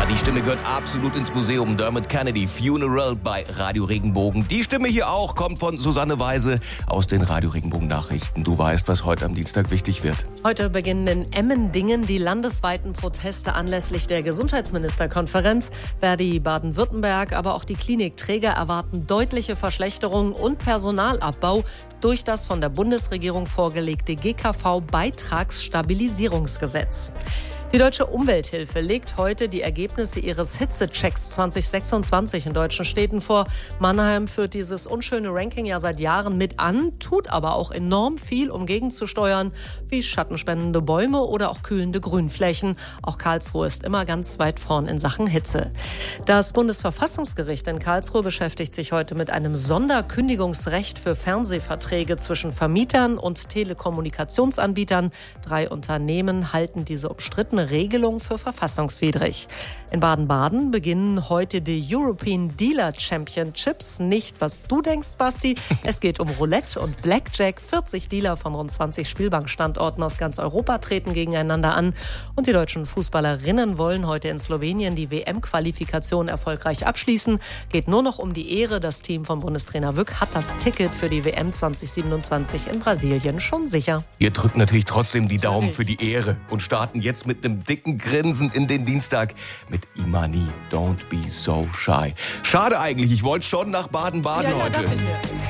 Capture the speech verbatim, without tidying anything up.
die Stimme gehört absolut ins Museum. Dermot Kennedy, Funeral bei Radio Regenbogen. Die Stimme hier auch kommt von Susanne Weise aus den Radio Regenbogen Nachrichten. Du weißt, was heute am Dienstag wichtig wird. Heute beginnen in Emmendingen die landesweiten Proteste anlässlich der Gesundheitsministerkonferenz. Verdi Baden-Württemberg, aber auch die Klinikträger erwarten deutliche Verschlechterungen und Personalabbau durch das von der Bundesregierung vorgelegte G K V-Beitragsstabilisierungsgesetz. Die Deutsche Umwelthilfe legt heute die Ergebnisse ihres Hitzechecks zwanzig sechsundzwanzig in deutschen Städten vor. Mannheim führt dieses unschöne Ranking ja seit Jahren mit an, tut aber auch enorm viel, um gegenzusteuern, wie schattenspendende Bäume oder auch kühlende Grünflächen. Auch Karlsruhe ist immer ganz weit vorn in Sachen Hitze. Das Bundesverfassungsgericht in Karlsruhe beschäftigt sich heute mit einem Sonderkündigungsrecht für Fernsehverträge zwischen Vermietern und Telekommunikationsanbietern. Drei Unternehmen halten diese umstrittene Regelung für verfassungswidrig. In Baden-Baden beginnen heute die European Dealer Championships. Nicht, was du denkst, Basti. Es geht um Roulette und Blackjack. vierzig Dealer von rund zwanzig Spielbankstandorten aus ganz Europa treten gegeneinander an. Und die deutschen Fußballerinnen wollen heute in Slowenien die W M-Qualifikation erfolgreich abschließen. Geht nur noch um die Ehre. Das Team von Bundestrainer Wück hat das Ticket für die W M zwanzig siebenundzwanzig in Brasilien schon sicher. Wir drücken natürlich trotzdem die Daumen für die Ehre und starten jetzt mit einem dicken Grinsen in den Dienstag mit Imani. Don't be so shy. Schade eigentlich, ich wollte schon nach Baden-Baden ja, ja, heute.